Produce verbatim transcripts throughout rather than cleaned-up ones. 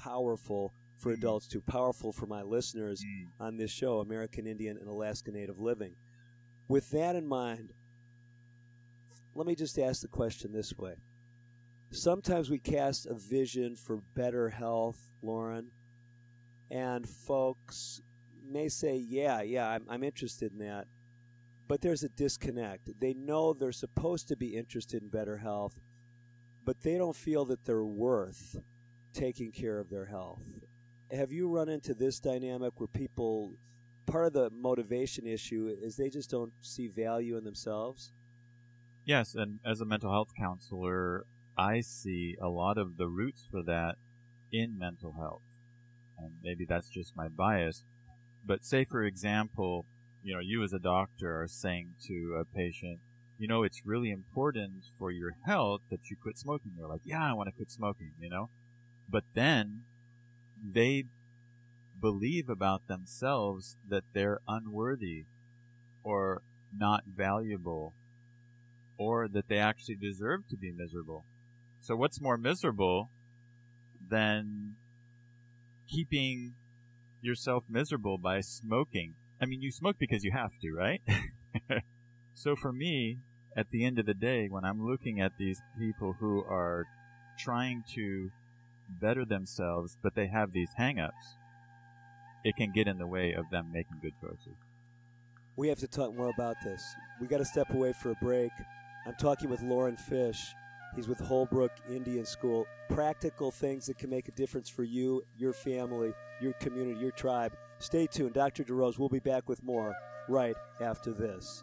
powerful for adults, too powerful for my listeners Mm. on this show, American Indian and Alaska Native Living. With that in mind, let me just ask the question this way. Sometimes we cast a vision for better health, Lauren, and folks may say, yeah, yeah, I'm, I'm interested in that. But there's a disconnect. They know they're supposed to be interested in better health, but they don't feel that they're worth taking care of their health. Have you run into this dynamic where people, part of the motivation issue is they just don't see value in themselves? Yes, and as a mental health counselor, I see a lot of the roots for that in mental health. And maybe that's just my bias. But say, for example, you know, you as a doctor are saying to a patient, you know, it's really important for your health that you quit smoking. They're like, yeah, I want to quit smoking, you know. But then they believe about themselves that they're unworthy or not valuable or that they actually deserve to be miserable. So what's more miserable than keeping yourself miserable by smoking? I mean, you smoke because you have to, right? So for me, at the end of the day, when I'm looking at these people who are trying to better themselves, but they have these hang-ups, it can get in the way of them making good choices. We have to talk more about this. We got to step away for a break. I'm talking with Lauren Fish. He's with Holbrook Indian School. Practical things that can make a difference for you, your family, your community, your tribe. Stay tuned. Doctor DeRose will be back with more right after this.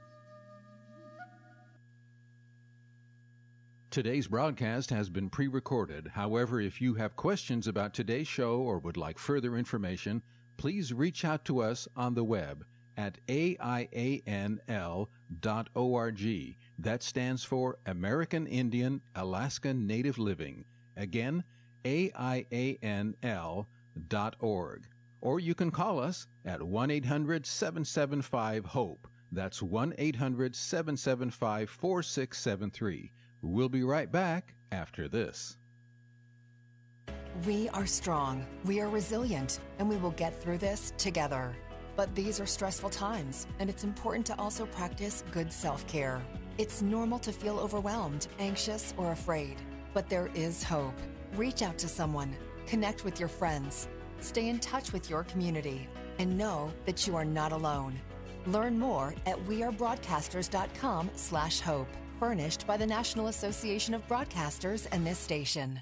Today's broadcast has been pre-recorded. However, if you have questions about today's show or would like further information, please reach out to us on the web at A I A N L dot org. That stands for American Indian Alaska Native Living. Again, A I A N L dot org. Or you can call us at one eight hundred seven seven five HOPE. That's one eight hundred seven seven five four six seven three. We'll be right back after this. We are strong, we are resilient, and we will get through this together. But these are stressful times, and it's important to also practice good self-care. It's normal to feel overwhelmed, anxious, or afraid, but there is hope. Reach out to someone, connect with your friends, stay in touch with your community, and know that you are not alone. Learn more at wearebroadcasters.com slash hope. Furnished by the National Association of Broadcasters and this station.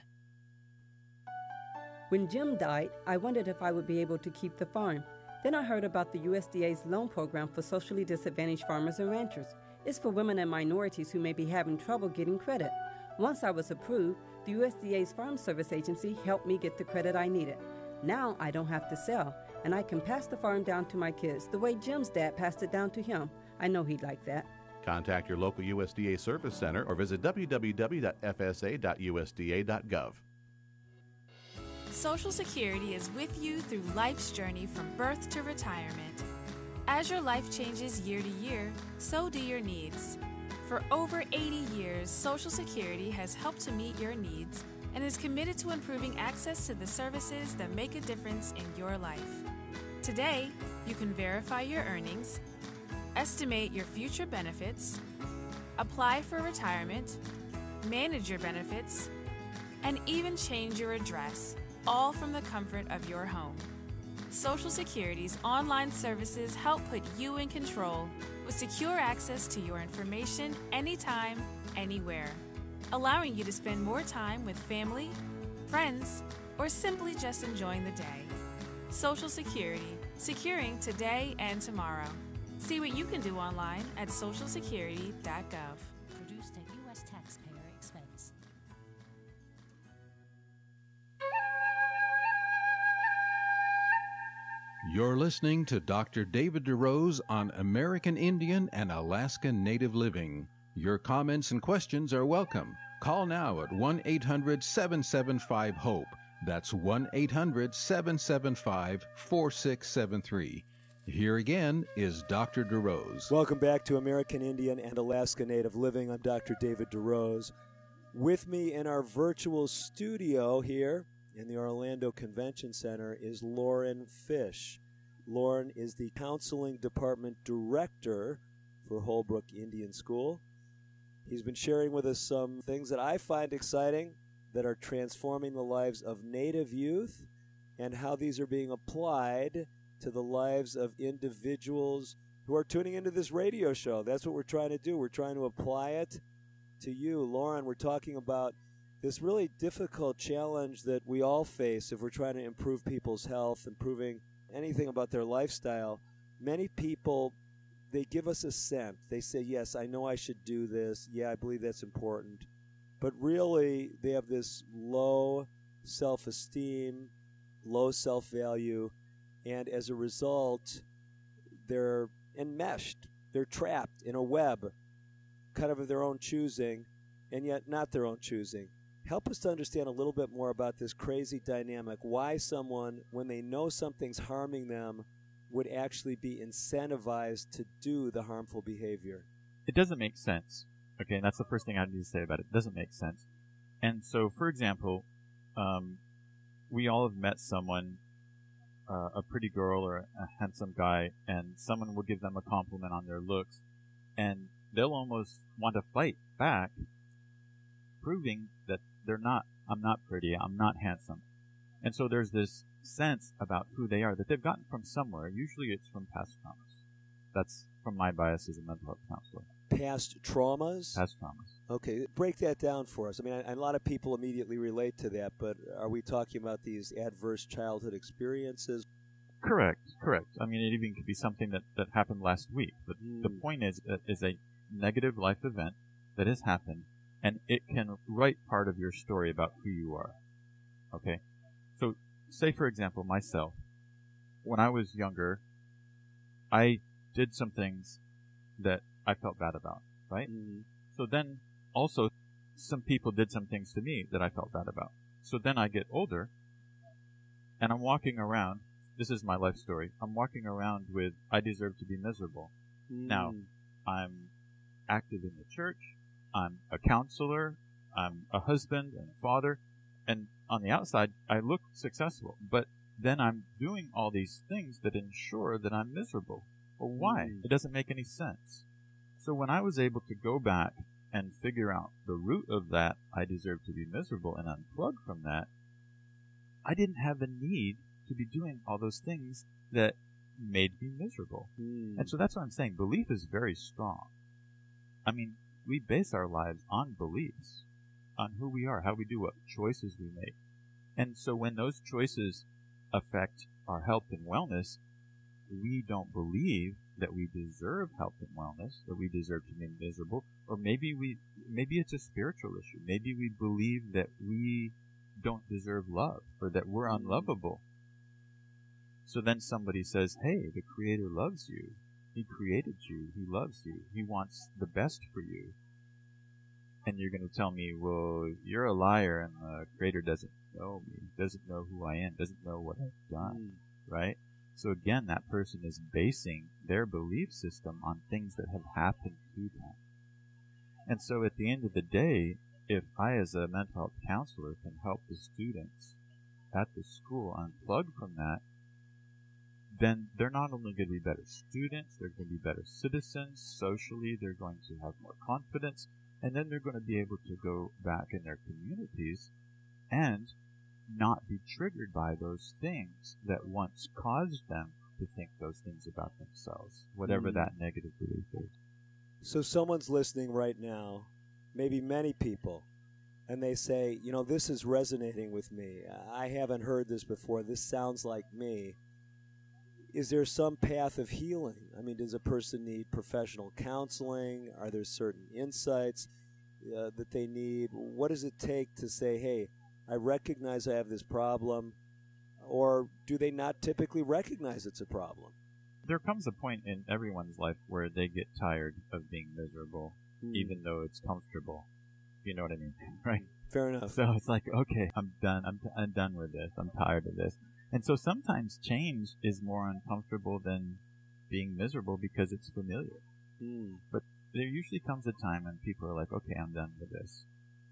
When Jim died, I wondered if I would be able to keep the farm. Then I heard about the U S D A's loan program for socially disadvantaged farmers and ranchers. It's for women and minorities who may be having trouble getting credit. Once I was approved, the U S D A's Farm Service Agency helped me get the credit I needed. Now I don't have to sell, and I can pass the farm down to my kids the way Jim's dad passed it down to him. I know he'd like that. Contact your local U S D A Service Center or visit w w w dot f s a dot u s d a dot gov. Social Security is with you through life's journey from birth to retirement. As your life changes year to year, so do your needs. For over eighty years, Social Security has helped to meet your needs and is committed to improving access to the services that make a difference in your life. Today, you can verify your earnings, estimate your future benefits, apply for retirement, manage your benefits, and even change your address, all from the comfort of your home. Social Security's online services help put you in control with secure access to your information anytime, anywhere, allowing you to spend more time with family, friends, or simply just enjoying the day. Social Security, securing today and tomorrow. See what you can do online at social security dot gov. Produced at U S taxpayer expense. You're listening to Doctor David DeRose on American Indian and Alaska Native Living. Your comments and questions are welcome. Call now at one eight hundred seven seven five HOPE. That's one eight hundred seven seven five four six seven three. Here again is Doctor DeRose. Welcome back to American Indian and Alaska Native Living. I'm Doctor David DeRose. With me in our virtual studio here in the Orlando Convention Center is Lauren Fish. Lauren is the Counseling Department Director for Holbrook Indian School. He's been sharing with us some things that I find exciting that are transforming the lives of Native youth and how these are being applied to the lives of individuals who are tuning into this radio show. That's what we're trying to do. We're trying to apply it to you. Lauren, we're talking about this really difficult challenge that we all face if we're trying to improve people's health, improving anything about their lifestyle. Many people, they give us assent. They say, yes, I know I should do this. Yeah, I believe that's important. But really, they have this low self-esteem, low self-value, and as a result, they're enmeshed. They're trapped in a web, kind of of their own choosing, and yet not their own choosing. Help us to understand a little bit more about this crazy dynamic, why someone, when they know something's harming them, would actually be incentivized to do the harmful behavior. It doesn't make sense. Okay, and that's the first thing I need to say about it. It doesn't make sense. And so, for example, um, we all have met someone, uh, a pretty girl or a handsome guy, and someone will give them a compliment on their looks, and they'll almost want to fight back, proving that they're not, I'm not pretty, I'm not handsome. And so there's this sense about who they are that they've gotten from somewhere. Usually it's from past traumas. That's from my bias as a mental health counselor. Past traumas? Past traumas. Okay, break that down for us. I mean, a lot of people immediately relate to that, but are we talking about these adverse childhood experiences? Correct, correct. I mean, it even could be something that, that happened last week. But Mm. the point is, it is a negative life event that has happened, and it can write part of your story about who you are. Okay? So, say, for example, myself. When I was younger, I did some things that I felt bad about, right? Mm. So then, also, some people did some things to me that I felt bad about. So then I get older, and I'm walking around. This is my life story. I'm walking around with, I deserve to be miserable. Mm. Now, I'm active in the church. I'm a counselor. I'm a husband and a father. And on the outside, I look successful. But then I'm doing all these things that ensure that I'm miserable. Well, why? Mm. It doesn't make any sense. So when I was able to go back and figure out the root of that, I deserve to be miserable, and unplug from that, I didn't have the need to be doing all those things that made me miserable. Mm. And so that's what I'm saying. Belief is very strong. I mean, we base our lives on beliefs, on who we are, how we do, what choices we make. And so when those choices affect our health and wellness, we don't believe that we deserve health and wellness, that we deserve to be miserable, or maybe we, maybe it's a spiritual issue. Maybe we believe that we don't deserve love, or that we're unlovable. So then somebody says, hey, the Creator loves you. He created you. He loves you. He wants the best for you. And you're going to tell me, well, you're a liar, and the Creator doesn't know me, doesn't know who I am, doesn't know what I've done, Mm. right? So again, that person is basing their belief system on things that have happened to them. And so at the end of the day, if I as a mental health counselor can help the students at the school unplug from that, then they're not only going to be better students, they're going to be better citizens socially, they're going to have more confidence, and then they're going to be able to go back in their communities and not be triggered by those things that once caused them to think those things about themselves, whatever Mm. that negative belief is. So someone's listening right now, maybe many people, and they say, you know, this is resonating with me. I haven't heard this before. This sounds like me. Is there some path of healing? I mean, does a person need professional counseling? Are there certain insights uh, that they need? What does it take to say, hey, I recognize I have this problem, or do they not typically recognize it's a problem? There comes a point in everyone's life where they get tired of being miserable, Hmm. even though it's comfortable. You know what I mean, right? Fair enough. So it's like, okay, I'm done. I'm, t- I'm done with this. I'm tired of this. And so sometimes change is more uncomfortable than being miserable because it's familiar. Hmm. But there usually comes a time when people are like, okay, I'm done with this.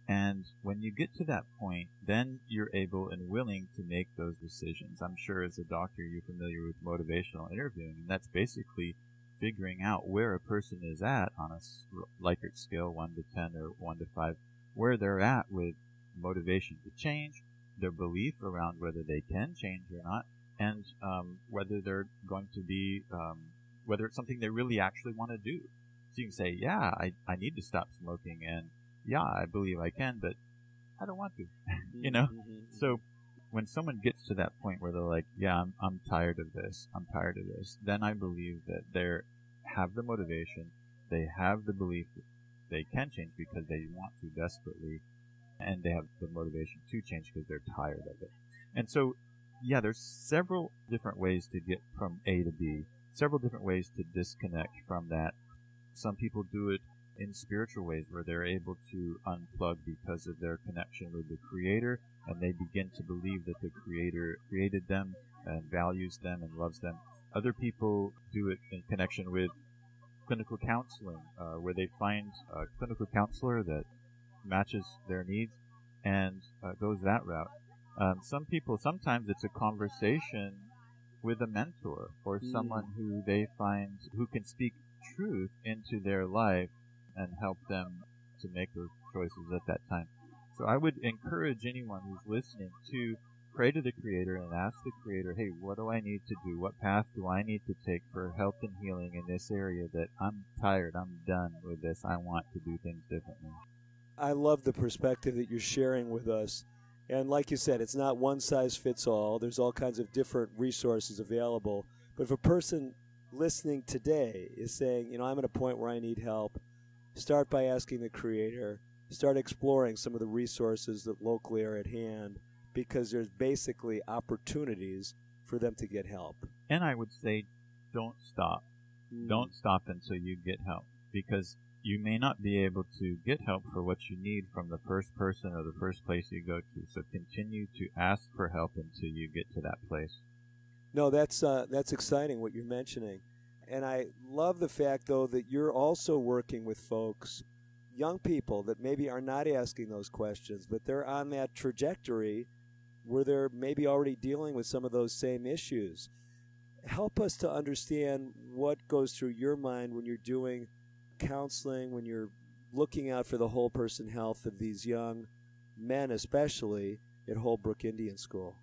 And when you get to that point, then you're able and willing to make those decisions. I'm sure as a doctor you're familiar with motivational interviewing, and that's basically figuring out where a person is at on a Likert scale, one to ten or one to five, where they're at with motivation to change, their belief around whether they can change or not, and um, whether they're going to be, um, whether it's something they really actually want to do. So you can say, yeah, I, I need to stop smoking, and yeah, I believe I can, but I don't want to, you know? Mm-hmm. So when someone gets to that point where they're like, yeah, I'm, I'm tired of this, I'm tired of this, then I believe that they have the motivation, they have the belief that they can change because they want to desperately, and they have the motivation to change because they're tired of it. And so, yeah, there's several different ways to get from A to B, several different ways to disconnect from that. Some people do it in spiritual ways where they're able to unplug because of their connection with the Creator, and they begin to believe that the Creator created them and values them and loves them. Other people do it in connection with clinical counseling, uh, where they find a clinical counselor that matches their needs and uh, goes that route. Um, some people, sometimes it's a conversation with a mentor or mm. someone who they find who can speak truth into their life and help them to make those choices at that time. So I would encourage anyone who's listening to pray to the Creator and ask the Creator, hey, what do I need to do? What path do I need to take for health and healing in this area that I'm tired, I'm done with this, I want to do things differently? I love the perspective that you're sharing with us. And like you said, it's not one size fits all. There's all kinds of different resources available. But if a person listening today is saying, you know, I'm at a point where I need help, start by asking the Creator, start exploring some of the resources that locally are at hand, because there's basically opportunities for them to get help. And I would say, don't stop. Mm. Don't stop until you get help, because you may not be able to get help for what you need from the first person or the first place you go to. So continue to ask for help until you get to that place. No, that's uh, that's exciting what you're mentioning. And I love the fact, though, that you're also working with folks, young people that maybe are not asking those questions, but they're on that trajectory where they're maybe already dealing with some of those same issues. Help us to understand what goes through your mind when you're doing counseling, when you're looking out for the whole person health of these young men, especially at Holbrook Indian School.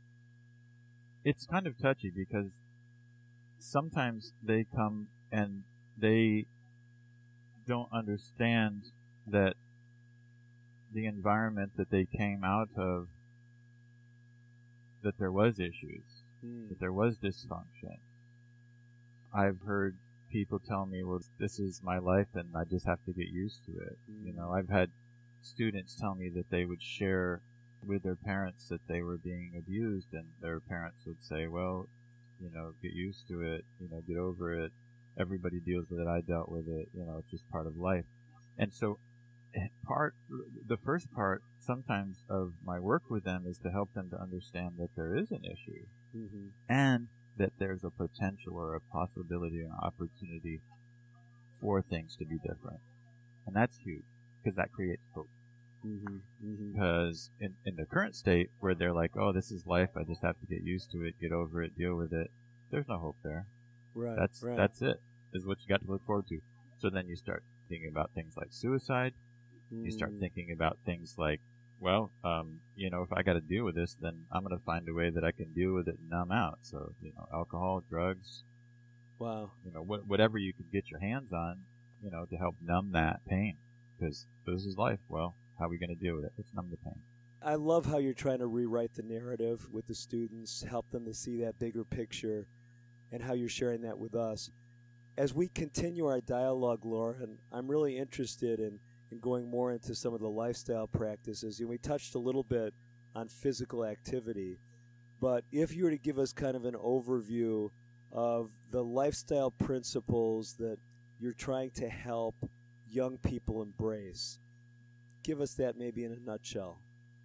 It's kind of touchy because sometimes they come and they don't understand that the environment that they came out of, that there was issues, mm. that there was dysfunction. I've heard people tell me, well, this is my life and I just have to get used to it. Mm. You know, I've had students tell me that they would share with their parents that they were being abused, and their parents would say, well, you know, get used to it, you know, get over it. Everybody deals with it. I dealt with it. You know, it's just part of life. And so part, the first part sometimes of my work with them is to help them to understand that there is an issue mm-hmm. and that there's a potential or a possibility or an opportunity for things to be different. And that's huge because that creates hope. Mm-hmm. Mm-hmm. Because in, in the current state where they're like, oh, this is life, I just have to get used to it, get over it, deal with it, there's no hope there. Right. That's right. that's it, is what you got to look forward to. So then you start thinking about things like suicide. Mm. You start thinking about things like, well, um, you know, if I got to deal with this, then I'm going to find a way that I can deal with it and numb out. So, you know, alcohol, drugs. Wow. You know, wh- whatever you can get your hands on, you know, to help numb that pain. Because this is life. Well, how are we going to deal with it? Let's numb the pain. I love how you're trying to rewrite the narrative with the students, help them to see that bigger picture, and how you're sharing that with us. As we continue our dialogue, Lauren, I'm really interested in, in going more into some of the lifestyle practices. And we touched a little bit on physical activity, but if you were to give us kind of an overview of the lifestyle principles that you're trying to help young people embrace, give us that maybe in a nutshell.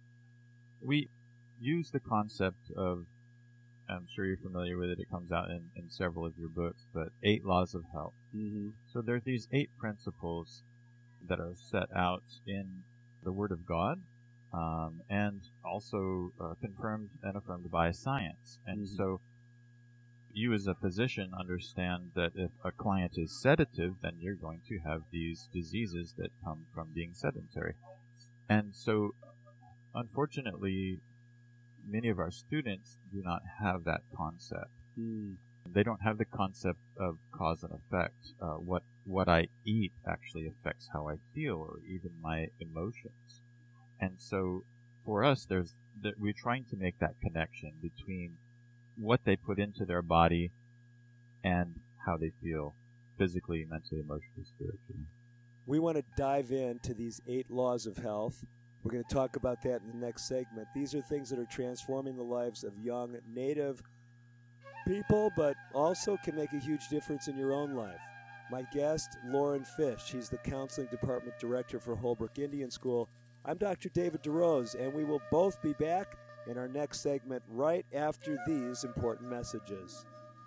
We use the concept of, I'm sure you're familiar with it, it comes out in, in several of your books, but eight laws of health. Mm-hmm. So there's these eight principles that are set out in the Word of God, um, and also uh, confirmed and affirmed by science. And Mm-hmm. so you as a physician understand that if a client is sedative, then you're going to have these diseases that come from being sedentary. And so, unfortunately, many of our students do not have that concept. Mm. They don't have the concept of cause and effect. Uh, what what I eat actually affects how I feel, or even my emotions. And so, for us, there's that we're trying to make that connection between what they put into their body and how they feel physically, mentally, emotionally, spiritually. We want to dive into these eight laws of health. We're going to talk about that in the next segment. These are things that are transforming the lives of young Native people, but also can make a huge difference in your own life. My guest, Lauren Fish. She's the Counseling Department Director for Holbrook Indian School. I'm Doctor David DeRose, and we will both be back in our next segment right after these important messages.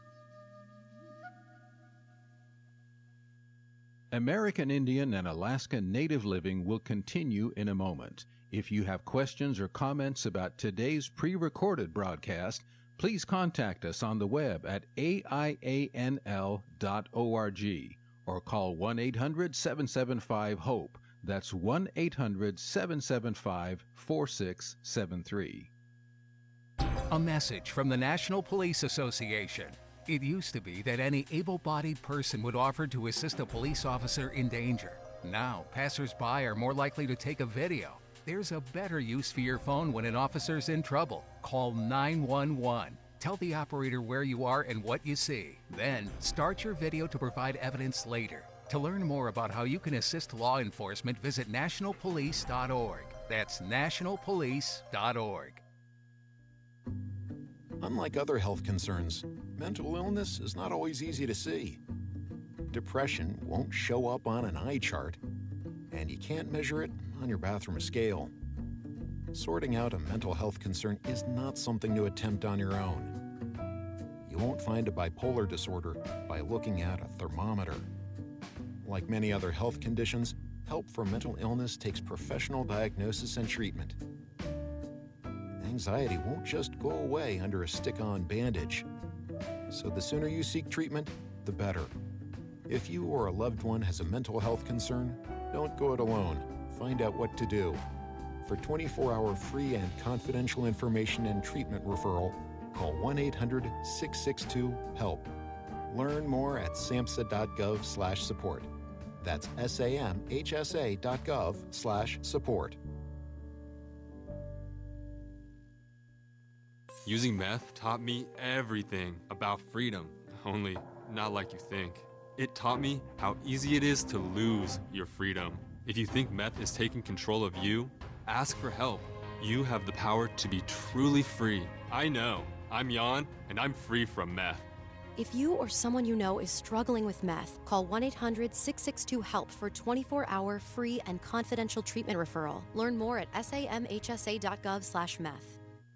American Indian and Alaska Native Living will continue in a moment. If you have questions or comments about today's pre-recorded broadcast, please contact us on the web at A I A N L dot org or call one eight hundred seven seven five HOPE. That's one eight hundred seven seven five four six seven three. A message from the National Police Association. It used to be that any able-bodied person would offer to assist a police officer in danger. Now, passers-by are more likely to take a video. There's a better use for your phone when an officer's in trouble. Call nine one one. Tell the operator where you are and what you see. Then, start your video to provide evidence later. To learn more about how you can assist law enforcement, visit national police dot org. That's national police dot org. Unlike other health concerns, mental illness is not always easy to see. Depression won't show up on an eye chart, and you can't measure it on your bathroom scale. Sorting out a mental health concern is not something to attempt on your own. You won't find a bipolar disorder by looking at a thermometer. Like many other health conditions, help for mental illness takes professional diagnosis and treatment. Anxiety won't just go away under a stick-on bandage. So the sooner you seek treatment, the better. If you or a loved one has a mental health concern, don't go it alone. Find out what to do. For twenty-four hour free and confidential information and treatment referral, call one eight hundred six six two HELP. Learn more at samhsa dot gov slash support. That's S A M H S A dot gov slash support. Using meth taught me everything about freedom, only not like you think. It taught me how easy it is to lose your freedom. If you think meth is taking control of you, ask for help. You have the power to be truly free. I know. I'm Jan, and I'm free from meth. If you or someone you know is struggling with meth, call one eight hundred six six two HELP for twenty-four hour free and confidential treatment referral. Learn more at S A M H S A dot gov slash meth.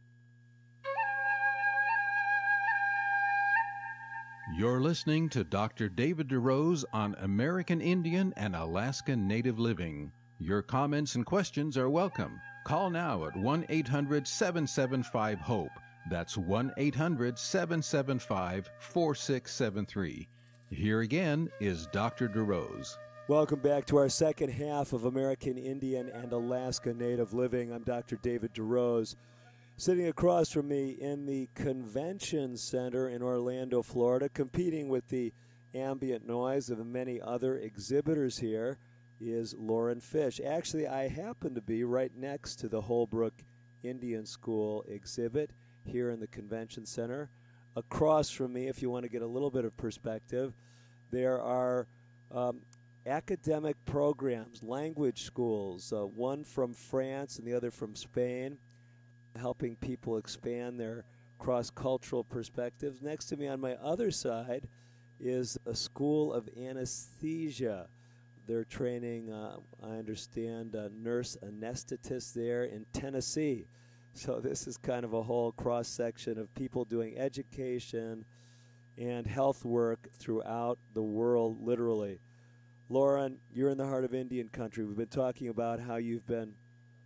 You're listening to Doctor David DeRose on American Indian and Alaska Native Living. Your comments and questions are welcome. Call now at one eight hundred seven seven five HOPE. That's one eight hundred seven seven five four six seven three. Here again is Doctor DeRose. Welcome back to our second half of American Indian and Alaska Native Living. I'm Doctor David DeRose. Sitting across from me in the Convention Center in Orlando, Florida, competing with the ambient noise of many other exhibitors here, is Lauren Fish. Actually, I happen to be right next to the Holbrook Indian School exhibit here in the Convention Center. Across from me, if you want to get a little bit of perspective, there are um, academic programs, language schools, uh, one from France and the other from Spain, helping people expand their cross-cultural perspectives. Next to me on my other side is a school of anesthesia. They're training, uh, I understand, uh, nurse anesthetists there in Tennessee. So this is kind of a whole cross-section of people doing education and health work throughout the world, literally. Lauren, you're in the heart of Indian country. We've been talking about how you've been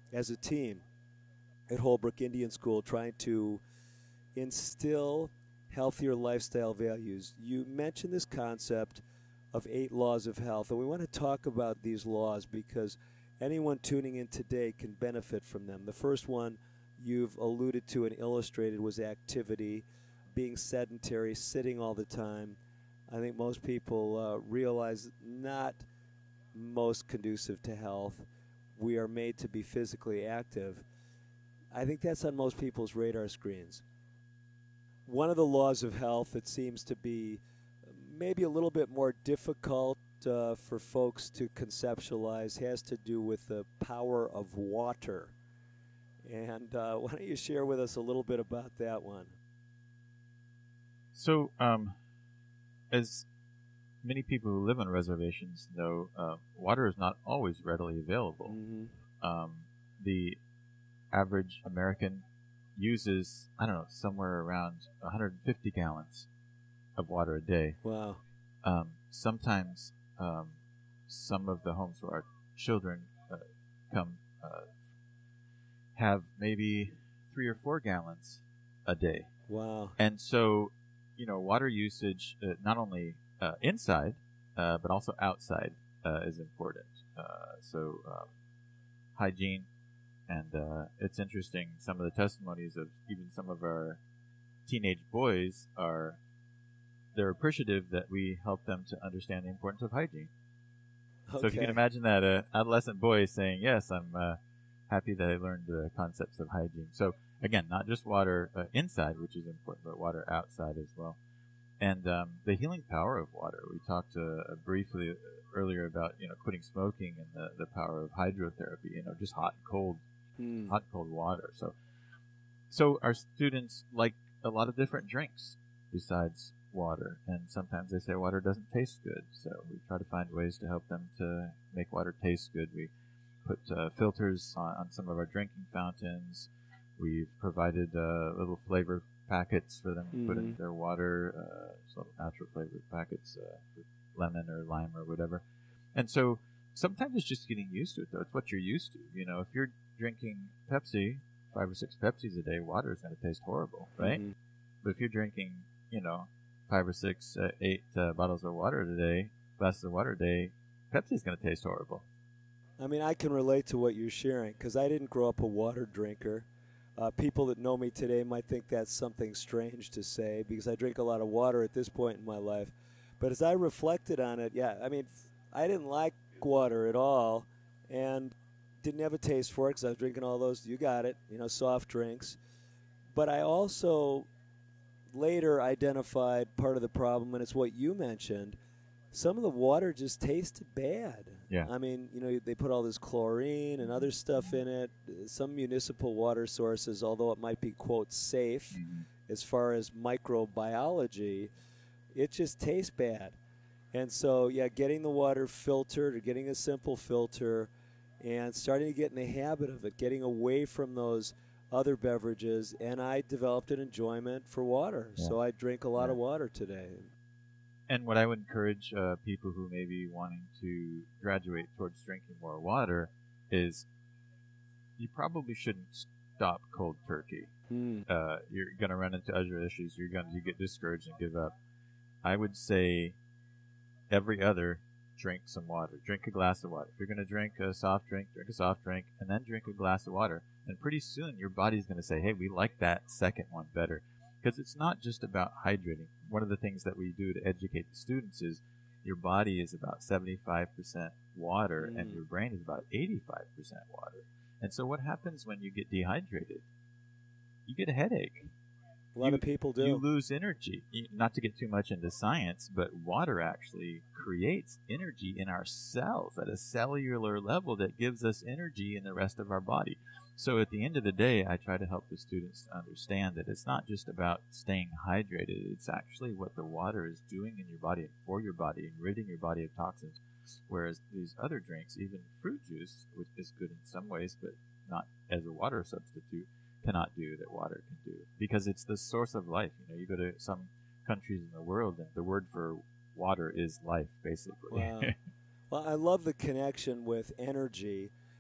as a team at Holbrook Indian School trying to instill healthier lifestyle values. You mentioned this concept of eight laws of health, and we want to talk about these laws because anyone tuning in today can benefit from them. The first one you've alluded to and illustrated was activity, being sedentary, sitting all the time. I think most people uh, realize not most conducive to health. We are made to be physically active. I think that's on most people's radar screens. One of the laws of health that seems to be maybe a little bit more difficult uh, for folks to conceptualize has to do with the power of water. And uh, why don't you share with us a little bit about that one? So, um, as many people who live on reservations know, uh, water is not always readily available. Mm-hmm. Um, the average American uses, I don't know, somewhere around one hundred fifty gallons of water a day. Wow. Um, sometimes um, some of the homes where our children uh, come uh, have maybe three or four gallons a day. Wow. And so, you know, water usage, uh, not only uh, inside, uh, but also outside uh, is important. Uh, so um, hygiene, and uh, it's interesting, some of the testimonies of even some of our teenage boys are, they're appreciative that we help them to understand the importance of hygiene. Okay. So if you can imagine that, uh, adolescent boy saying, yes, I'm uh, happy that I learned the concepts of hygiene. So again, not just water uh, inside, which is important, but water outside as well. And um, the healing power of water. We talked uh, briefly earlier about, you know, quitting smoking and the, the power of hydrotherapy, you know, just hot and cold, mm. hot and cold water. So, so our students like a lot of different drinks besides water, and sometimes they say water doesn't taste good. So we try to find ways to help them to make water taste good. We put uh, filters on, on some of our drinking fountains. We've provided uh, little flavor packets for them to mm-hmm. put in their water, uh, sort of natural flavored packets, uh, with lemon or lime or whatever. And so sometimes it's just getting used to it, though. It's what you're used to. You know, if you're drinking Pepsi, five or six Pepsis a day, water is going to taste horrible, right? Mm-hmm. But if you're drinking, you know, five or six, uh, eight uh, bottles of water a day, glasses of water a day, Pepsi is going to taste horrible. I mean, I can relate to what you're sharing because I didn't grow up a water drinker. Uh, people that know me today might think that's something strange to say because I drink a lot of water at this point in my life. But as I reflected on it, yeah, I mean, I didn't like water at all and didn't have a taste for it because I was drinking all those, you got it, you know, soft drinks. But I also later identified part of the problem, and it's what you mentioned. Some of the water just tasted bad. Yeah. I mean, you know, they put all this chlorine and other stuff in it. Some municipal water sources, although it might be, quote, safe mm-hmm. as far as microbiology, it just tastes bad. And so, yeah, getting the water filtered or getting a simple filter and starting to get in the habit of it, getting away from those other beverages, and I developed an enjoyment for water. Yeah. So I drink a lot yeah. of water today. And what I would encourage uh, people who may be wanting to graduate towards drinking more water is you probably shouldn't stop cold turkey. Mm. Uh, you're going to run into other issues. You're going to get discouraged and give up. I would say every other, drink some water. Drink a glass of water. If you're going to drink a soft drink, drink a soft drink, and then drink a glass of water. And pretty soon your body's going to say, hey, we like that second one better. Because it's not just about hydrating. One of the things that we do to educate the students is your body is about seventy-five percent water mm. and your brain is about eighty-five percent water. And so what happens when you get dehydrated? You get a headache. A lot you, of people do. You lose energy. Not to get too much into science, but water actually creates energy in our cells at a cellular level that gives us energy in the rest of our body. So at the end of the day, I try to help the students to understand that it's not just about staying hydrated. It's actually what the water is doing in your body and for your body and ridding your body of toxins. Whereas these other drinks, even fruit juice, which is good in some ways, but not as a water substitute, cannot do that water can do. Because it's the source of life. You know, you go to some countries in the world and the word for water is life, basically. Wow. Well, I love the connection with energy.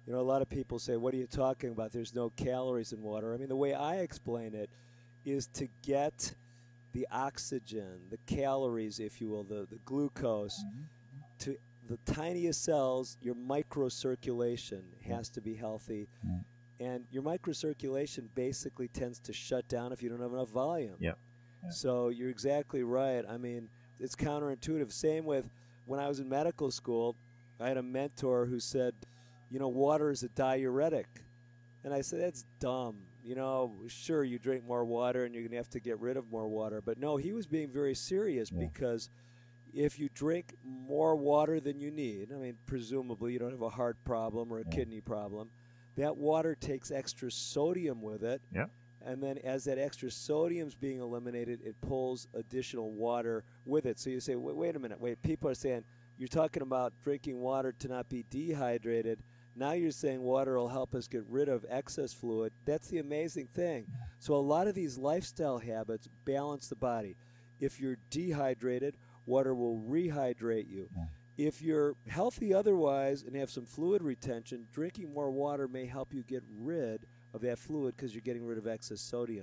You know, a lot of people say, what are you talking about? There's no calories in water. I mean, the way I explain it is to get the oxygen, the calories, if you will, the, the glucose, mm-hmm. to the tiniest cells. Your microcirculation has to be healthy. Mm-hmm. And your microcirculation basically tends to shut down if you don't have enough volume. Yep. Yeah. So you're exactly right. I mean, it's counterintuitive. Same with when I was in medical school, I had a mentor who said, you know, water is a diuretic. And I said, that's dumb. You know, sure, you drink more water and you're going to have to get rid of more water. But no, he was being very serious yeah. because if you drink more water than you need, I mean, presumably you don't have a heart problem or a yeah. kidney problem, that water takes extra sodium with it. Yeah. And then as that extra sodium's being eliminated, it pulls additional water with it. So you say, wait, wait a minute, wait, people are saying, you're talking about drinking water to not be dehydrated. Now you're saying water will help us get rid of excess fluid. That's the amazing thing. So a lot of these lifestyle habits balance the body. If you're dehydrated, water will rehydrate you. If you're healthy otherwise and have some fluid retention, drinking more water may help you get rid of that fluid because you're getting rid of excess sodium.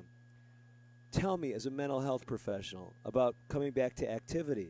Tell me, as a mental health professional, about coming back to activity.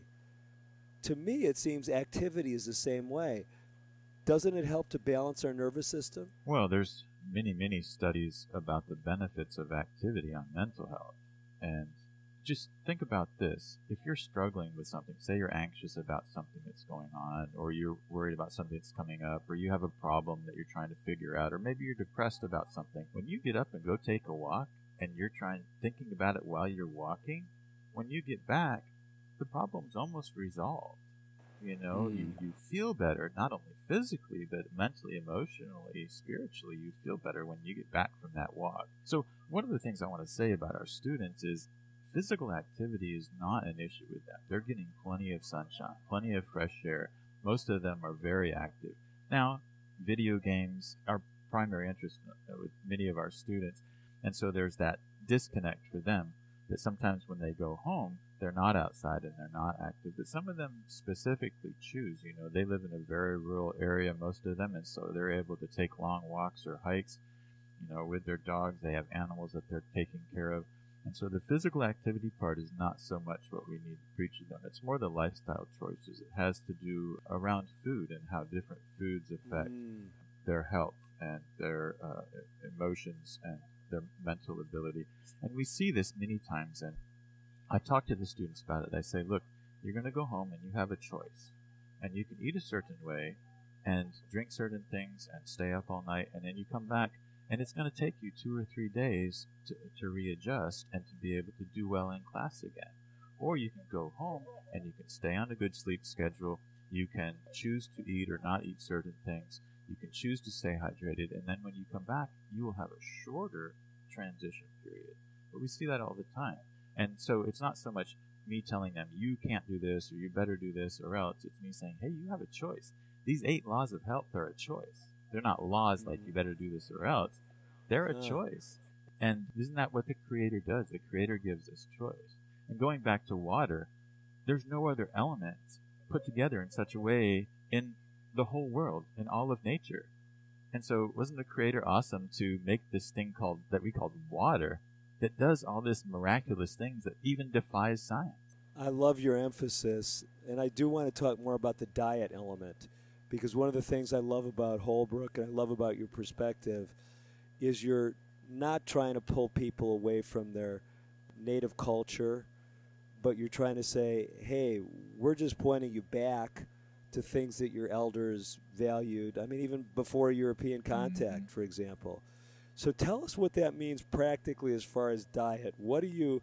To me, it seems activity is the same way. Doesn't it help to balance our nervous system? Well, there's many, many studies about the benefits of activity on mental health. And just think about this. If you're struggling with something, say you're anxious about something that's going on, or you're worried about something that's coming up, or you have a problem that you're trying to figure out, or maybe you're depressed about something, when you get up and go take a walk and you're trying thinking about it while you're walking, when you get back, the problem's almost resolved. You know, mm. you, you feel better, not only physically, but mentally, emotionally, spiritually, you feel better when you get back from that walk. So one of the things I want to say about our students is physical activity is not an issue with them. They're getting plenty of sunshine, plenty of fresh air. Most of them are very active. Now, video games are primary interest with many of our students, and so there's that disconnect for them that sometimes when they go home, they're not outside and they're not active, but some of them specifically choose. You know, they live in a very rural area, most of them, and so they're able to take long walks or hikes, you know, with their dogs. They have animals that they're taking care of. And so the physical activity part is not so much what we need to preach to them. It's more the lifestyle choices. It has to do around food and how different foods affect mm. their health and their uh, emotions and their mental ability. And we see this many times, and I talk to the students about it. I say, look, you're going to go home and you have a choice. And you can eat a certain way and drink certain things and stay up all night, and then you come back, and it's going to take you two or three days to, to readjust and to be able to do well in class again. Or you can go home and you can stay on a good sleep schedule. You can choose to eat or not eat certain things. You can choose to stay hydrated, and then when you come back, you will have a shorter transition period. But we see that all the time. And so it's not so much me telling them, you can't do this, or you better do this, or else. It's me saying, hey, you have a choice. These eight laws of health are a choice. They're not laws like you better do this or else. They're a choice. And isn't that what the Creator does? The Creator gives us choice. And going back to water, there's no other element put together in such a way in the whole world, in all of nature. And so wasn't the Creator awesome to make this thing called that we called water that does all this miraculous things that even defies science? I love your emphasis, and I do want to talk more about the diet element, because one of the things I love about Holbrook and I love about your perspective is you're not trying to pull people away from their native culture, but you're trying to say, hey, we're just pointing you back to things that your elders valued. I mean, even before European contact, mm-hmm. for example. So tell us what that means practically as far as diet. What are you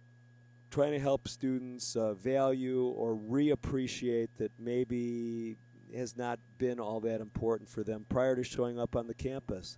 trying to help students uh, value or reappreciate that maybe has not been all that important for them prior to showing up on the campus?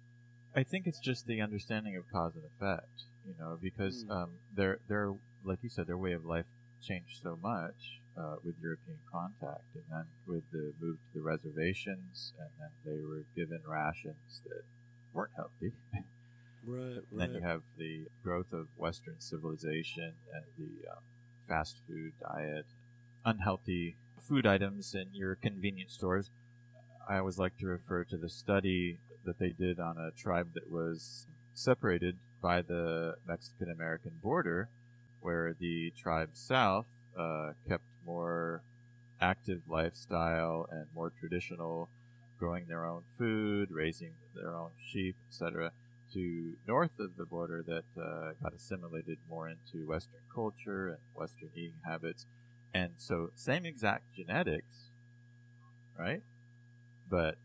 I think it's just the understanding of cause and effect, you know, because mm. um, their, their, like you said, their way of life changed so much uh, with European contact, and then with the move to the reservations, and then they were given rations that weren't healthy. Right, right. Then you have the growth of Western civilization and the um, fast food diet, unhealthy food items in your convenience stores. I always like to refer to the study that they did on a tribe that was separated by the Mexican-American border, where the tribe south uh, kept more active lifestyle and more traditional, growing their own food, raising their own sheep, et cetera, to north of the border that uh, got assimilated more into Western culture and Western eating habits. And so same exact genetics, right? But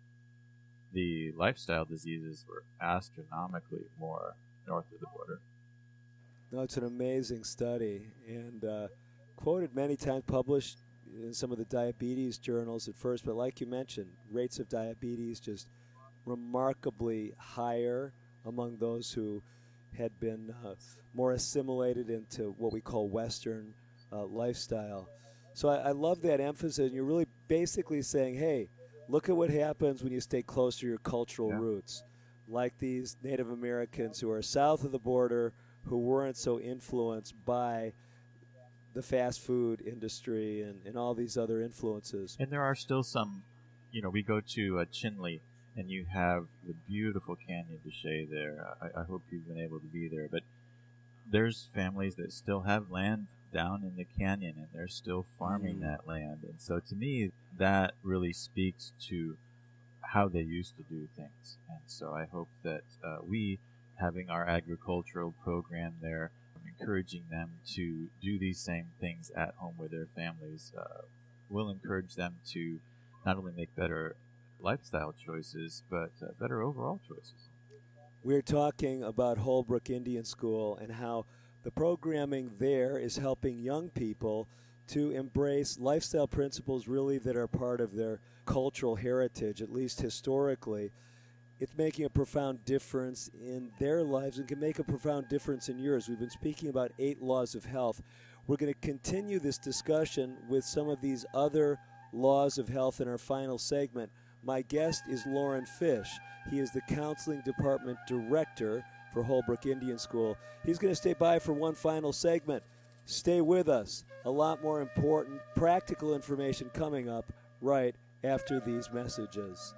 the lifestyle diseases were astronomically more north of the border. No, it's an amazing study, and uh, quoted many times, published in some of the diabetes journals at first, but like you mentioned, rates of diabetes just remarkably higher among those who had been uh, more assimilated into what we call Western uh, lifestyle. So I, I love that emphasis, and you're really basically saying, hey, look at what happens when you stay close to your cultural yeah. roots, like these Native Americans who are south of the border, who weren't so influenced by the fast food industry and, and all these other influences. And there are still some, you know, we go to uh, Chinle, and you have the beautiful Canyon de Chelly there. I, I hope you've been able to be there. But there's families that still have land down in the canyon, and they're still farming mm. that land. And so to me, that really speaks to how they used to do things. And so I hope that uh, we, having our agricultural program there, encouraging them to do these same things at home with their families, uh, will encourage them to not only make better lifestyle choices, but uh, better overall choices. We're talking about Holbrook Indian School and how the programming there is helping young people to embrace lifestyle principles really that are part of their cultural heritage, at least historically. It's making a profound difference in their lives and can make a profound difference in yours. We've been speaking about eight laws of health. We're going to continue this discussion with some of these other laws of health in our final segment. My guest is Loren Fish. He is the Counseling Department Director for Holbrook Indian School. He's going to stay by for one final segment. Stay with us. A lot more important, practical information coming up right after these messages.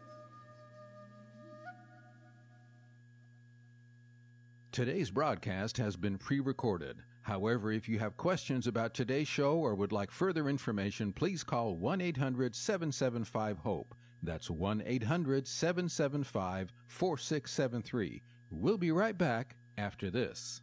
Today's broadcast has been pre-recorded. However, if you have questions about today's show or would like further information, please call one eight hundred seven seven five HOPE. That's one eight hundred seven seven five four six seven three. We'll be right back after this.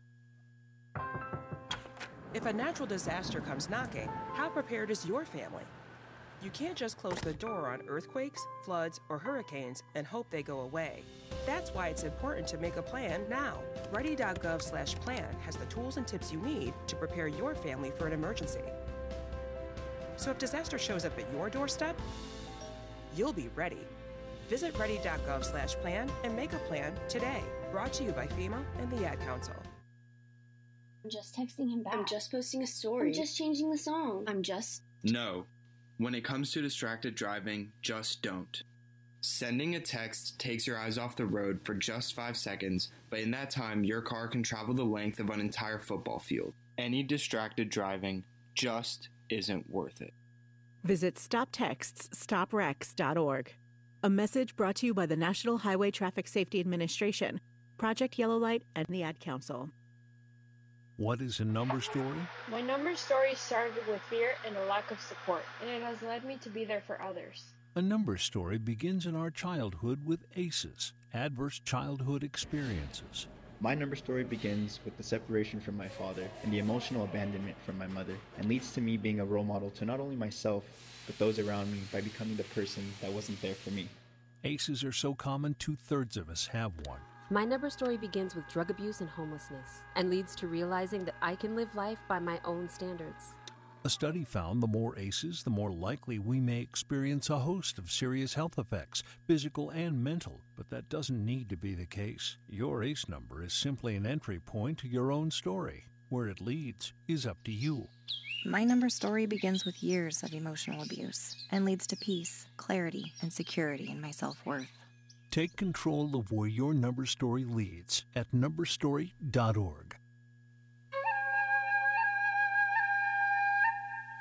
If a natural disaster comes knocking, how prepared is your family? You can't just close the door on earthquakes, floods, or hurricanes and hope they go away. That's why it's important to make a plan now. Ready.gov slash plan has the tools and tips you need to prepare your family for an emergency. So if disaster shows up at your doorstep, you'll be ready. Visit ready.gov slash plan and make a plan today. Brought to you by FEMA and the Ad Council. I'm just texting him back. I'm just posting a story. I'm just changing the song. I'm just... No. When it comes to distracted driving, just don't. Sending a text takes your eyes off the road for just five seconds, but in that time, your car can travel the length of an entire football field. Any distracted driving just isn't worth it. Visit stop texts stop wrecks dot org. A message brought to you by the National Highway Traffic Safety Administration, Project Yellow Light, and the Ad Council. What is a number story? My number story started with fear and a lack of support, and it has led me to be there for others. A number story begins in our childhood with A C Es, adverse childhood experiences. My number story begins with the separation from my father and the emotional abandonment from my mother, and leads to me being a role model to not only myself, but those around me by becoming the person that wasn't there for me. A C Es are so common, two-thirds of us have one. My number story begins with drug abuse and homelessness, and leads to realizing that I can live life by my own standards. A study found the more A C Es, the more likely we may experience a host of serious health effects, physical and mental, but that doesn't need to be the case. Your A C E number is simply an entry point to your own story. Where it leads is up to you. My number story begins with years of emotional abuse and leads to peace, clarity, and security in my self-worth. Take control of where your number story leads at number story dot org.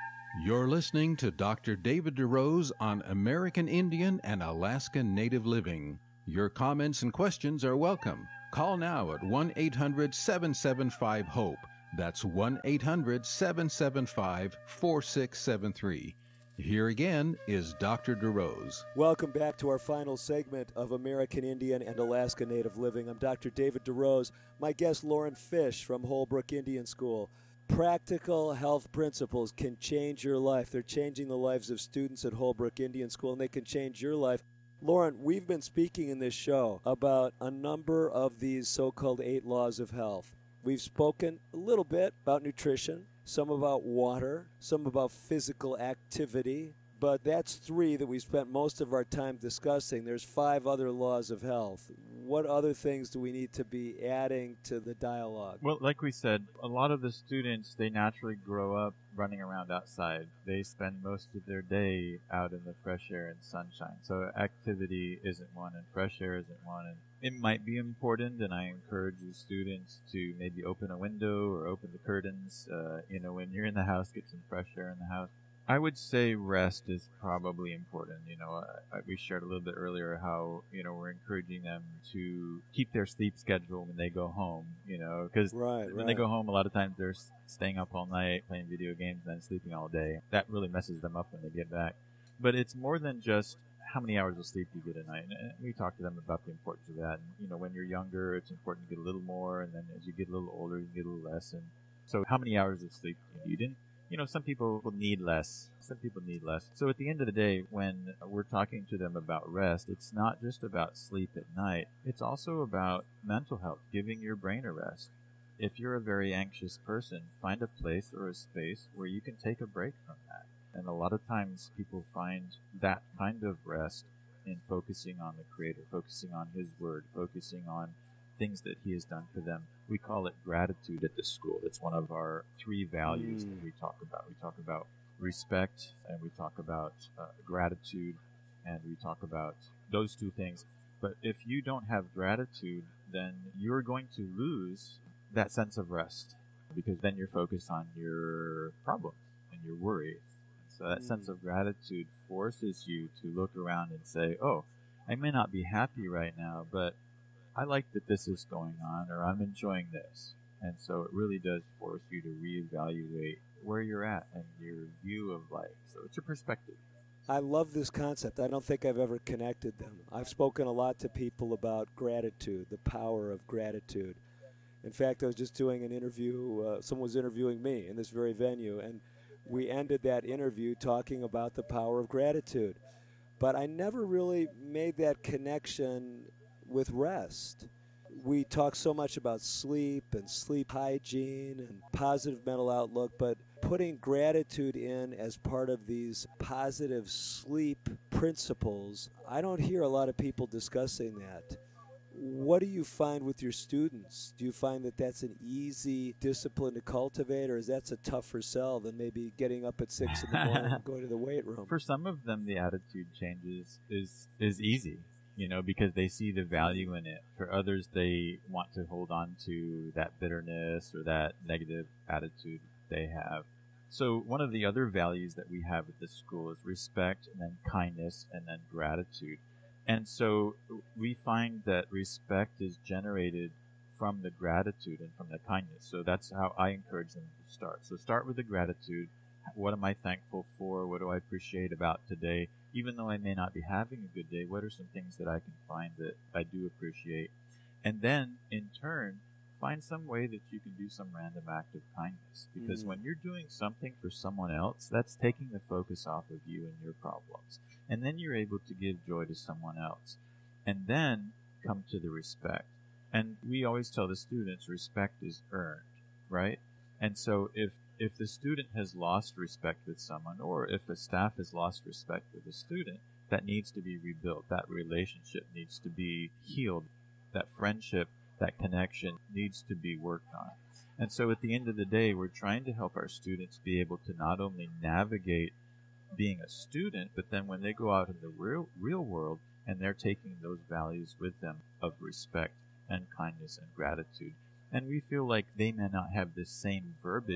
You're listening to Doctor David DeRose on American Indian and Alaska Native Living. Your comments and questions are welcome. Call now at one eight hundred seven seven five HOPE. That's one eight hundred seven seven five four six seven three. Here again is Doctor DeRose. Welcome back to our final segment of American Indian and Alaska Native Living. I'm Doctor David DeRose. My guest, Lauren Fish from Holbrook Indian School. Practical health principles can change your life. They're changing the lives of students at Holbrook Indian School, and they can change your life. Lauren, we've been speaking in this show about a number of these so-called eight laws of health. We've spoken a little bit about nutrition, some about water, some about physical activity, but that's three that we spent most of our time discussing. There's five other laws of health. What other things do we need to be adding to the dialogue? Well, like we said, a lot of the students, they naturally grow up running around outside. They spend most of their day out in the fresh air and sunshine. So activity isn't one and fresh air isn't one. And it might be important, and I encourage the students to maybe open a window or open the curtains. Uh, you know, when you're in the house, get some fresh air in the house. I would say rest is probably important. You know, I, I, we shared a little bit earlier how, you know, we're encouraging them to keep their sleep schedule when they go home, you know, because right, when right. they go home, a lot of times they're s- staying up all night, playing video games, and then sleeping all day. That really messes them up when they get back. But it's more than just how many hours of sleep you get a night. And we talk to them about the importance of that. And, you know, when you're younger, it's important to get a little more, and then as you get a little older, you get a little less. And so how many hours of sleep do you need? You know, some people will need less. Some people need less. So at the end of the day, when we're talking to them about rest, it's not just about sleep at night. It's also about mental health, giving your brain a rest. If you're a very anxious person, find a place or a space where you can take a break from that. And a lot of times people find that kind of rest in focusing on the Creator, focusing on His Word, focusing on things that He has done for them. We call it gratitude at this school. It's one of our three values mm. that we talk about. We talk about respect, and we talk about uh, gratitude, and we talk about those two things. But if you don't have gratitude, then you're going to lose that sense of rest, because then you're focused on your problems and your worries. So that mm. sense of gratitude forces you to look around and say, oh, I may not be happy right now, but I like that this is going on, or I'm enjoying this. And so it really does force you to reevaluate where you're at and your view of life. So it's a perspective. I love this concept. I don't think I've ever connected them. I've spoken a lot to people about gratitude, the power of gratitude. In fact, I was just doing an interview. Uh, someone was interviewing me in this very venue, and we ended that interview talking about the power of gratitude. But I never really made that connection with rest. We talk so much about sleep and sleep hygiene and positive mental outlook, but putting gratitude in as part of these positive sleep principles, I don't hear a lot of people discussing that. What do you find with your students? Do you find that that's an easy discipline to cultivate, or is that a tougher sell than maybe getting up at six in the morning and going to the weight room? For some of them, the attitude changes is is easy. You know, because they see the value in it. For others, they want to hold on to that bitterness or that negative attitude they have. So one of the other values that we have at this school is respect, and then kindness, and then gratitude. And so we find that respect is generated from the gratitude and from the kindness. So that's how I encourage them to start. So start with the gratitude. What am I thankful for? What do I appreciate about today? Even though I may not be having a good day, what are some things that I can find that I do appreciate? And then, in turn, find some way that you can do some random act of kindness. Because mm. when you're doing something for someone else, that's taking the focus off of you and your problems. And then you're able to give joy to someone else. And then come to the respect. And we always tell the students respect is earned, right? And so if if the student has lost respect with someone, or if a staff has lost respect with a student, that needs to be rebuilt. That relationship needs to be healed. That friendship, that connection needs to be worked on. And so at the end of the day, we're trying to help our students be able to not only navigate being a student, but then when they go out in the real real world and they're taking those values with them of respect and kindness and gratitude. And we feel like they may not have the same verbiage,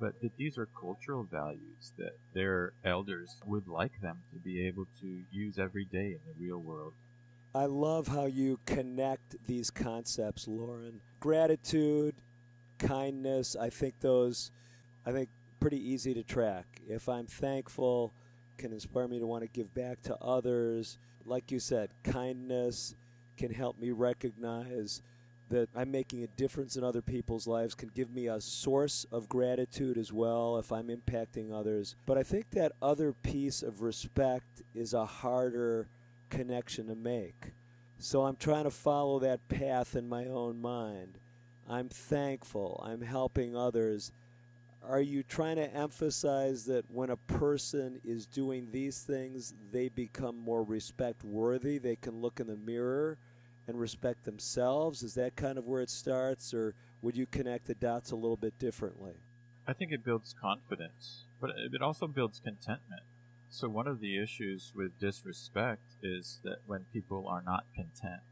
but that these are cultural values that their elders would like them to be able to use every day in the real world. I love how you connect these concepts, Lauren. Gratitude, kindness, I think those, I think pretty easy to track. If I'm thankful, can inspire me to want to give back to others. Like you said, kindness can help me recognize that I'm making a difference in other people's lives, can give me a source of gratitude as well if I'm impacting others. But I think that other piece of respect is a harder connection to make. So I'm trying to follow that path in my own mind. I'm thankful. I'm helping others. Are you trying to emphasize that when a person is doing these things, they become more respect worthy? They can look in the mirror and respect themselves? Is that kind of where it starts, or would you connect the dots a little bit differently? I think it builds confidence, but it also builds contentment. So one of the issues with disrespect is that when people are not content.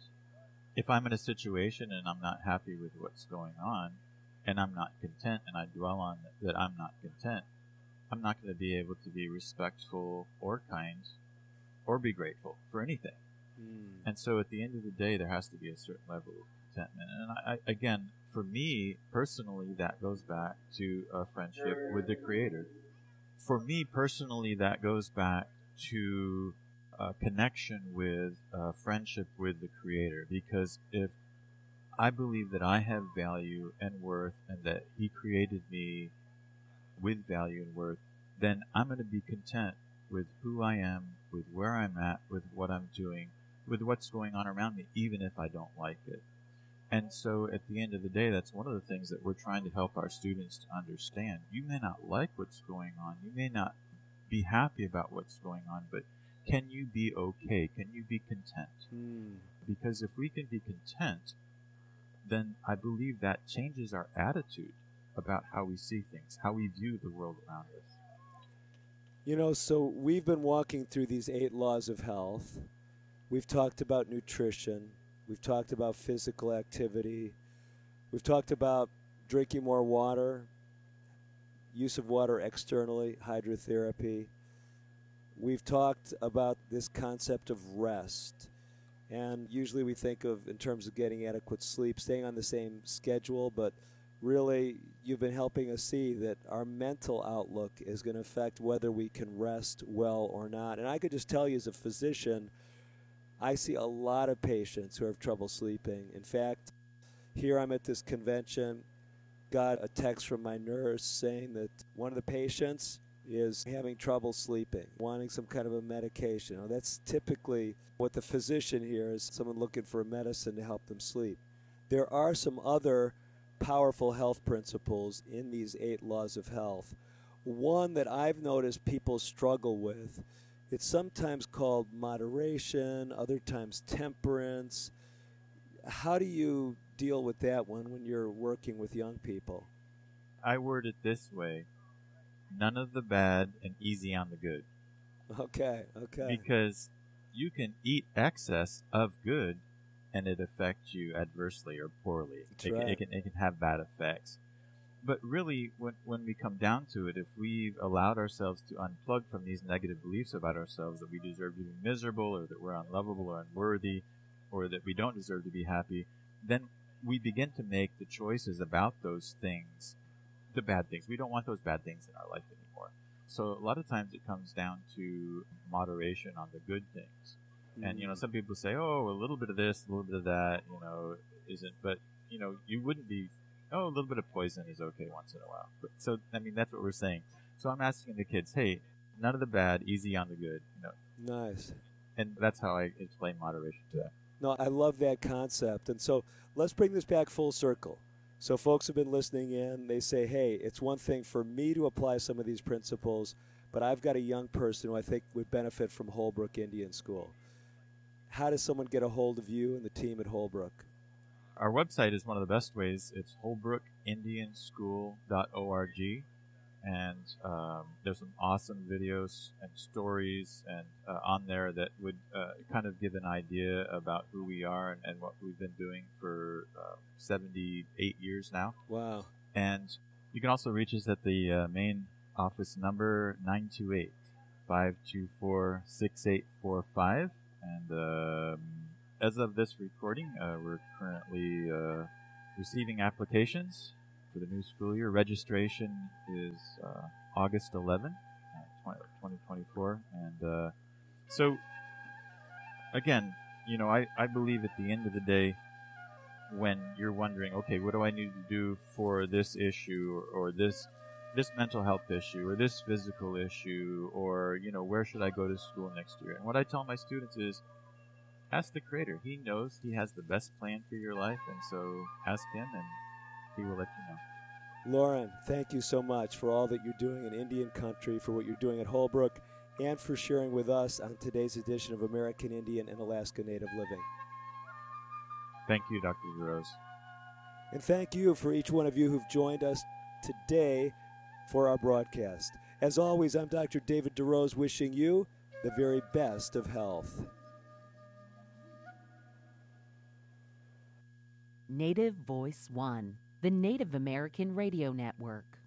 If I'm in a situation and I'm not happy with what's going on, and I'm not content, and I dwell on that I'm not content, I'm not going to be able to be respectful or kind or be grateful for anything. Mm. And so at the end of the day, there has to be a certain level of contentment. And I, I, again, for me personally, that goes back to a friendship with the Creator. For me personally, that goes back to a connection with a friendship with the Creator. Because if I believe that I have value and worth and that He created me with value and worth, then I'm going to be content with who I am, with where I'm at, with what I'm doing, with what's going on around me, even if I don't like it. And so at the end of the day, that's one of the things that we're trying to help our students to understand. You may not like what's going on. You may not be happy about what's going on, but can you be okay? Can you be content? Mm. Because if we can be content, then I believe that changes our attitude about how we see things, how we view the world around us. You know, so we've been walking through these eight laws of health. We've talked about nutrition. We've talked about physical activity. We've talked about drinking more water, use of water externally, hydrotherapy. We've talked about this concept of rest. And usually we think of, in terms of getting adequate sleep, staying on the same schedule, but really you've been helping us see that our mental outlook is going to affect whether we can rest well or not. And I could just tell you as a physician, I see a lot of patients who have trouble sleeping. In fact, here I'm at this convention, got a text from my nurse saying that one of the patients is having trouble sleeping, wanting some kind of a medication. Now, that's typically what the physician hears, someone looking for a medicine to help them sleep. There are some other powerful health principles in these eight laws of health. One that I've noticed people struggle with, it's sometimes called moderation, other times temperance. How do you deal with that one when you're working with young people? I word it this way: none of the bad and easy on the good. Okay, okay. Because you can eat excess of good and it affects you adversely or poorly. That's it, right. can, it, can, it can have bad effects. But really, when, when we come down to it, if we've allowed ourselves to unplug from these negative beliefs about ourselves, that we deserve to be miserable, or that we're unlovable or unworthy, or that we don't deserve to be happy, then we begin to make the choices about those things, the bad things. We don't want those bad things in our life anymore. So a lot of times it comes down to moderation on the good things. Mm-hmm. And, you know, some people say, oh, a little bit of this, a little bit of that, you know, isn't, but, you know, you wouldn't be, oh, a little bit of poison is okay once in a while. But, so, I mean, that's what we're saying. So I'm asking the kids, hey, none of the bad, easy on the good. You know. Nice. And that's how I explain moderation to them. No, I love that concept. And so let's bring this back full circle. So folks have been listening in. They say, hey, it's one thing for me to apply some of these principles, but I've got a young person who I think would benefit from Holbrook Indian School. How does someone get a hold of you and the team at Holbrook? Our website is one of the best ways. It's holbrook indian school dot org. And um, there's some awesome videos and stories and uh, on there that would uh, kind of give an idea about who we are and, and what we've been doing for uh, seventy-eight years now. Wow. And You can also reach us at the uh, main office number, nine two eight, five two four, six eight four five. And um, as of this recording, uh, we're currently uh, receiving applications for the new school year. Registration is uh, August eleventh, uh, twenty twenty-four. And uh, so, again, you know, I, I believe at the end of the day, when you're wondering, okay, what do I need to do for this issue or, or this this mental health issue or this physical issue, or, you know, where should I go to school next year? And what I tell my students is, ask the Creator. He knows. He has the best plan for your life, and so ask Him, and He will let you know. Lauren, thank you so much for all that you're doing in Indian country, for what you're doing at Holbrook, and for sharing with us on today's edition of American Indian and Alaska Native Living. Thank you, Doctor DeRose. And thank you for each one of you who've joined us today for our broadcast. As always, I'm Doctor David DeRose, wishing you the very best of health. Native Voice One, the Native American Radio Network.